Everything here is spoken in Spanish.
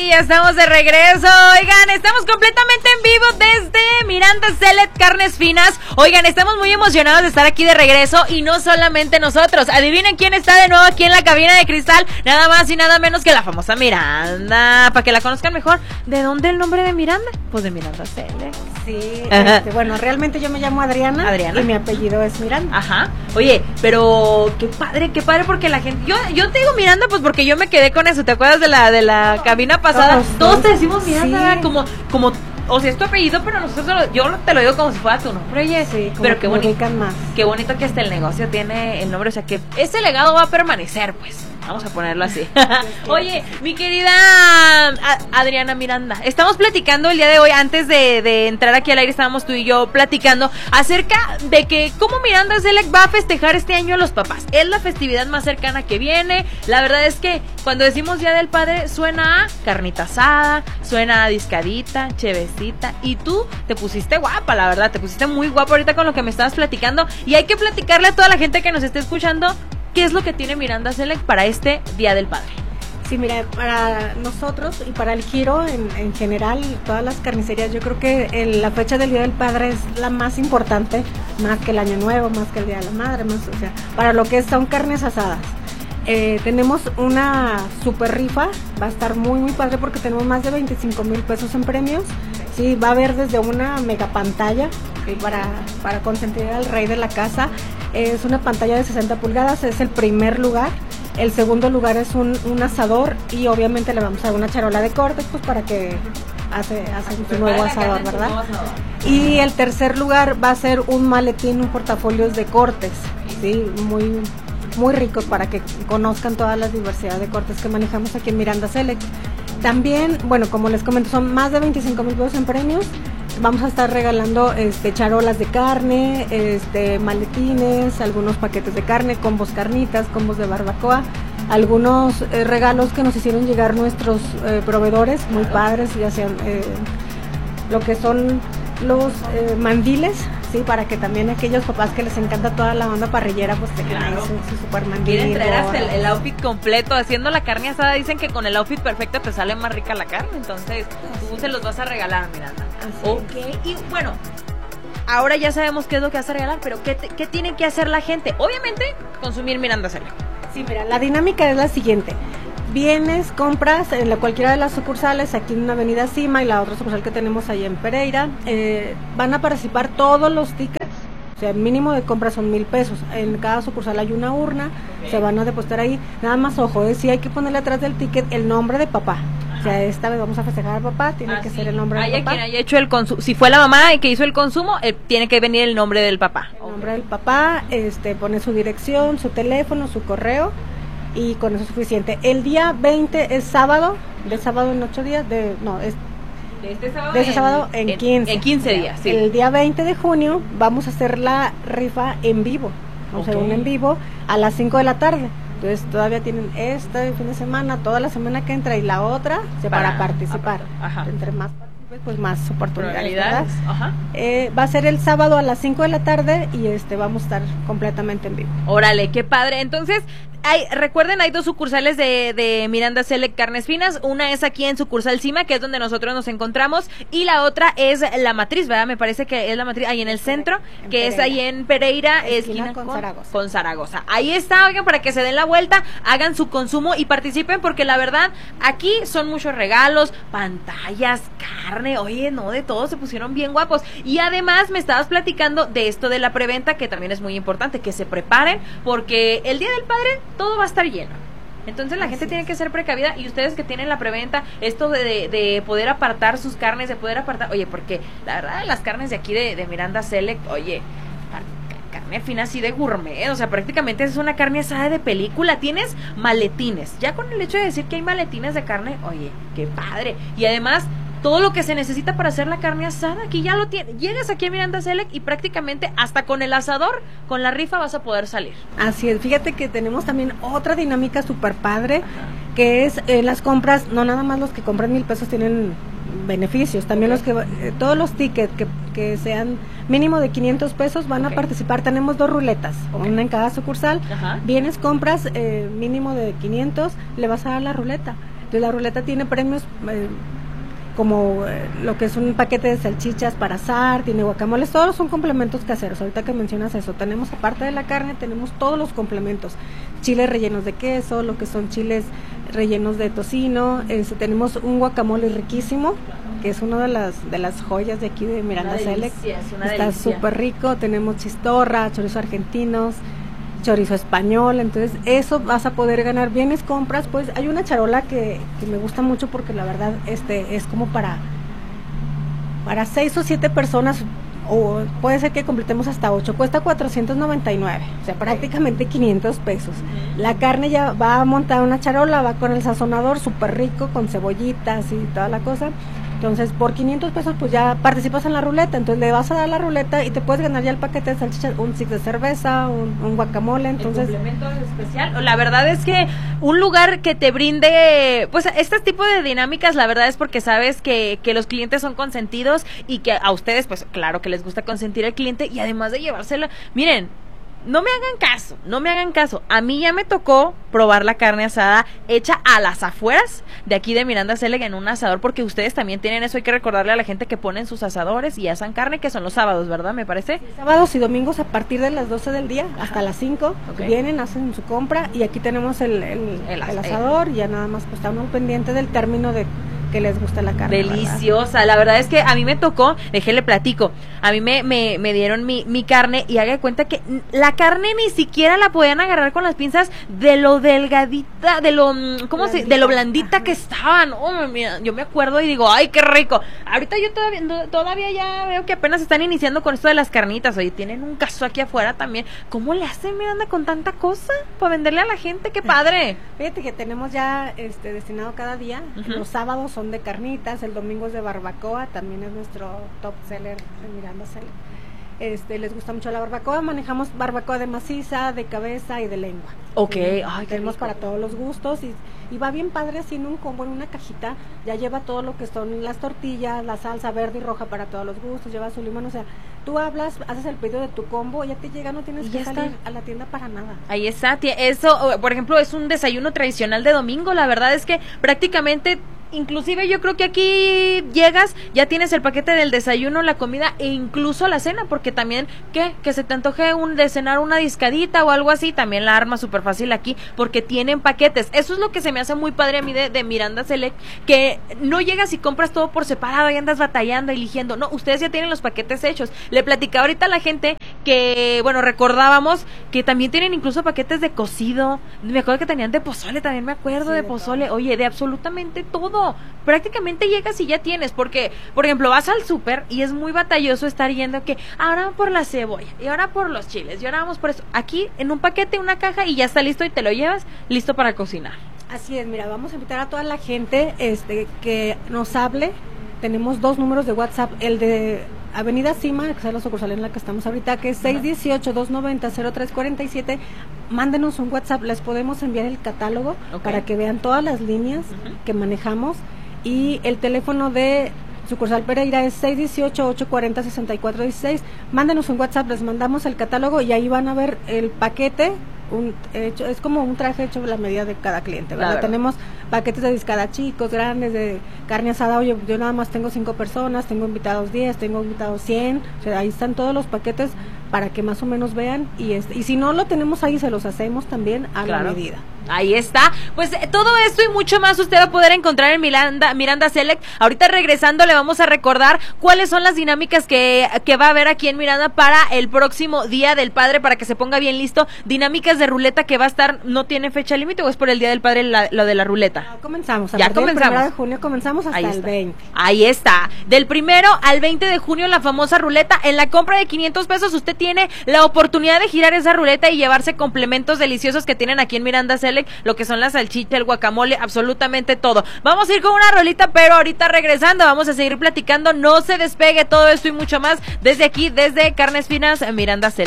ya estamos de regreso. Oigan, estamos completamente en vivo desde Miranda Select Carnes Finas. Oigan, estamos muy emocionados de estar aquí de regreso y no solamente nosotros. Adivinen quién está de nuevo aquí en la cabina de cristal. Nada más y nada menos que la famosa Miranda. Para que la conozcan mejor. ¿De dónde el nombre de Miranda? Pues de Miranda Select. Sí, bueno, realmente yo me llamo Adriana y mi apellido es Miranda. Ajá. Oye, pero qué padre porque la gente, yo te digo Miranda pues porque yo me quedé con eso. ¿Te acuerdas de la cabina pasada? Todos te decimos Miranda, sí. como o sea, es tu apellido, pero nosotros yo te lo digo como si fuera tu nombre. Oye, sí, pero qué bonito, más. Qué bonito que hasta el negocio tiene el nombre, o sea, que ese legado va a permanecer, pues. Vamos a ponerlo así. Oye, mi querida Adriana Miranda, estamos platicando el día de hoy, antes de entrar aquí al aire, estábamos tú y yo platicando acerca de que cómo Miranda Select va a festejar este año a los papás. Es la festividad más cercana que viene. La verdad es que cuando decimos Día del Padre, suena a carnita asada, suena a discadita, chevecita, y tú te pusiste guapa, la verdad, te pusiste muy guapa ahorita con lo que me estabas platicando, y hay que platicarle a toda la gente que nos esté escuchando ¿qué es lo que tiene Miranda Select para este Día del Padre? Sí, mira, para nosotros y para el Giro en general, todas las carnicerías, yo creo que la fecha del Día del Padre es la más importante, más que el Año Nuevo, más que el Día de la Madre, más, o sea, para lo que son carnes asadas. Tenemos una super rifa, va a estar muy muy padre porque tenemos más de 25,000 pesos en premios. Sí, va a haber desde una mega pantalla para consentir al rey de la casa. Es una pantalla de 60 pulgadas, es el primer lugar. El segundo lugar es un asador y obviamente le vamos a dar una charola de cortes pues para que hace su nuevo asador, ¿verdad? Y el tercer lugar va a ser un maletín, un portafolios de cortes, sí, muy ricos para que conozcan toda la diversidad de cortes que manejamos aquí en Miranda Select. También, bueno, como les comento, son más de 25,000 pesos en premios. Vamos a estar regalando charolas de carne, maletines, algunos paquetes de carne, combos carnitas, combos de barbacoa, algunos regalos que nos hicieron llegar nuestros proveedores, muy padres, ya sean lo que son los mandiles, sí, para que también aquellos papás que les encanta toda la onda parrillera pues tengan ahí su super mandil. Quieren traer hasta el outfit completo, haciendo la carne asada, dicen que con el outfit perfecto te sale más rica la carne, entonces tú se los vas a regalar, Miranda. Ok, y bueno, ahora ya sabemos qué es lo que vas a regalar, pero ¿qué tiene que hacer la gente? Obviamente, consumir Miranda Select. Sí, mira, la dinámica es la siguiente. Vienes, compras en cualquiera de las sucursales, aquí en Avenida Cima y la otra sucursal que tenemos ahí en Pereira, van a participar todos los tickets, o sea, el mínimo de compra son 1,000 pesos, en cada sucursal hay una urna, se van a depositar ahí, nada más ojo, sí hay que ponerle atrás del ticket el nombre de papá. O sea, esta vez vamos a festejar al papá, tiene que ser el nombre del papá. Quien haya hecho el consumo, si fue la mamá que hizo el consumo, tiene que venir el nombre del papá. El nombre del papá, pone su dirección, su teléfono, su correo, y con eso es suficiente. El día 20 es sábado, de sábado en 8 días, de este sábado en 15. En 15 días, sí. El día 20 de junio vamos a hacer la rifa en vivo. Vamos a hacer un en vivo a las 5 de la tarde. Entonces todavía tienen este fin de semana, toda la semana que entra y la otra para participar. Entre más participes, pues más oportunidades. Ajá. Va a ser el sábado a las 5 de la tarde y vamos a estar completamente en vivo. Órale, qué padre. Entonces, recuerden, hay dos sucursales de Miranda Select Carnes Finas. Una es aquí en sucursal Cima, que es donde nosotros nos encontramos, y la otra es la matriz, ¿verdad? Me parece que es la matriz ahí en el centro, que es ahí en Pereira, esquina con Zaragoza. Ahí está, oigan, para que se den la vuelta, hagan su consumo y participen, porque la verdad, aquí son muchos regalos, pantallas, carne, oye, no, de todo, se pusieron bien guapos. Y además me estabas platicando de esto de la preventa, que también es muy importante, que se preparen, porque el Día del Padre todo va a estar lleno. Entonces la gente tiene que ser precavida, y ustedes que tienen la preventa, esto de poder apartar sus carnes, de poder apartar, oye, porque la verdad las carnes de aquí de Miranda Select, oye, carne fina así de gourmet, o sea, prácticamente es una carne asada de película. Tienes maletines, ya con el hecho de decir que hay maletines de carne, oye, qué padre. Y además todo lo que se necesita para hacer la carne asada, aquí ya lo tienes. Llegas aquí a Miranda Select y prácticamente hasta con el asador, con la rifa vas a poder salir. Así es, fíjate que tenemos también otra dinámica súper padre, que es las compras, no nada más los que compran 1,000 pesos tienen beneficios, también los que todos los tickets que sean mínimo de 500 pesos van a participar. Tenemos 2 ruletas, una en cada sucursal. Vienes, compras mínimo de 500, le vas a dar la ruleta. Entonces la ruleta tiene premios como lo que es un paquete de salchichas para asar, tiene guacamoles, todos son complementos caseros. Ahorita que mencionas eso, tenemos aparte de la carne, tenemos todos los complementos, chiles rellenos de queso, lo que son chiles rellenos de tocino, tenemos un guacamole riquísimo, que es una de las joyas de aquí de Miranda Select, está súper rico, tenemos chistorra, chorizo argentinos, chorizo español, entonces eso vas a poder ganar. Vienes, compras, pues hay una charola que me gusta mucho porque la verdad es como para 6 o 7 personas, o puede ser que completemos hasta 8, cuesta 499, o sea, prácticamente 500 pesos. La carne ya va a montar una charola, va con el sazonador súper rico, con cebollitas y toda la cosa. Entonces, por 500 pesos, pues ya participas en la ruleta. Entonces, le vas a dar la ruleta y te puedes ganar ya el paquete de salchichas, un six de cerveza, un guacamole. Entonces, el complemento especial. La verdad es que un lugar que te brinde, pues, este tipo de dinámicas, la verdad es porque sabes que los clientes son consentidos y que a ustedes, pues, claro que les gusta consentir al cliente y además de llevársela. Miren, no me hagan caso. A mí ya me tocó probar la carne asada hecha a las afueras de aquí de Miranda Select en un asador, porque ustedes también tienen eso. Hay que recordarle a la gente que ponen sus asadores y asan carne, que son los sábados, ¿verdad? Me parece. Sábados y domingos a partir de las 12 del día hasta las 5, vienen, hacen su compra y aquí tenemos el asador y ya nada más pues estamos pendientes del término de que les gusta la carne. Deliciosa, la verdad es que a mí me tocó, déjele platico, a mí me dieron mi carne y haga de cuenta que la carne ni siquiera la podían agarrar con las pinzas de lo delgadita, de lo, de lo blandita que estaban. Oh, mira, yo me acuerdo y digo, ay, qué rico. Ahorita yo todavía ya veo que apenas están iniciando con esto de las carnitas. Oye, tienen un caso aquí afuera también. ¿Cómo le hacen, Miranda, con tanta cosa para venderle a la gente? ¡Qué padre! Fíjate que tenemos ya destinado cada día. Los sábados son de carnitas, el domingo es de barbacoa, también es nuestro top seller de Miranda Select. Les gusta mucho la barbacoa, manejamos barbacoa de maciza, de cabeza y de lengua. Ok, ay, tenemos para todos los gustos y va bien padre así en un combo, en una cajita, ya lleva todo lo que son las tortillas, la salsa verde y roja para todos los gustos, lleva su limón, o sea, tú hablas, haces el pedido de tu combo, ya te llega, no tienes que salir a la tienda para nada. Ahí está, eso, por ejemplo, es un desayuno tradicional de domingo, la verdad es que prácticamente inclusive yo creo que aquí llegas, ya tienes el paquete del desayuno, la comida e incluso la cena, porque también, que se te antoje de cenar una discadita o algo así, también la arma súper fácil aquí, porque tienen paquetes. Eso es lo que se me hace muy padre a mí de Miranda Select, que no llegas y compras todo por separado y andas batallando, eligiendo. No, ustedes ya tienen los paquetes hechos. Le platicaba ahorita a la gente que, bueno, recordábamos que también tienen incluso paquetes de cocido. Me acuerdo que tenían de pozole, también me acuerdo, sí, de pozole. Todo. Oye, de absolutamente todo. Prácticamente llegas y ya tienes, porque, por ejemplo, vas al súper y es muy batalloso estar yendo que ahora vamos por la cebolla, y ahora por los chiles, y ahora vamos por eso. Aquí, en un paquete, una caja, y ya está listo y te lo llevas, listo para cocinar. Así es, mira, vamos a invitar a toda la gente que nos hable. Tenemos 2 números de WhatsApp, el de Avenida Cima, que es la sucursal en la que estamos ahorita, que es 618-290-0347. Mándenos un WhatsApp, les podemos enviar el catálogo para que vean todas las líneas que manejamos, y el teléfono de sucursal Pereira es 618-840-6416. Mándenos un WhatsApp, les mandamos el catálogo y ahí van a ver el paquete. Es como un traje hecho a la medida de cada cliente, ¿verdad? Claro. Tenemos paquetes de discada chicos, grandes, de carne asada. Oye, yo nada más tengo 5 personas, tengo invitados 10, tengo invitados 100, o sea, ahí están todos los paquetes para que más o menos vean, y si no lo tenemos ahí, se los hacemos también a la medida. Ahí está, pues todo esto y mucho más usted va a poder encontrar en Miranda Select. Ahorita regresando le vamos a recordar cuáles son las dinámicas que va a haber aquí en Miranda para el próximo Día del Padre, para que se ponga bien listo. Dinámicas de ruleta que va a estar, no tiene fecha límite, o es por el Día del Padre lo de la ruleta. Comenzamos, ya comenzamos. El 1 de junio comenzamos hasta el 20. Ahí está, del 1 al 20 de junio la famosa ruleta. En la compra de 500 pesos usted tiene la oportunidad de girar esa ruleta y llevarse complementos deliciosos que tienen aquí en Miranda Select, lo que son la salchicha, el guacamole, absolutamente todo. Vamos a ir con una rolita, pero ahorita regresando vamos a seguir platicando. No se despegue, todo esto y mucho más desde aquí, desde Carnes Finas, Miranda Select.